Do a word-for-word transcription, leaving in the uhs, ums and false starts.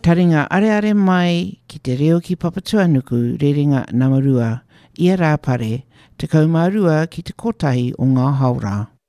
Taringa are are mai ki te reo ki Papatuanuku rerenga Namarua, ia rā pare, te kaumarua ki te kotahi o ngā haura.